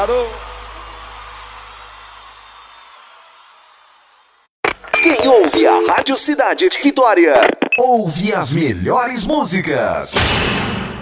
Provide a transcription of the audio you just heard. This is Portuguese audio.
Obrigado. Quem ouve a Rádio Cidade de Vitória, ouve as melhores músicas.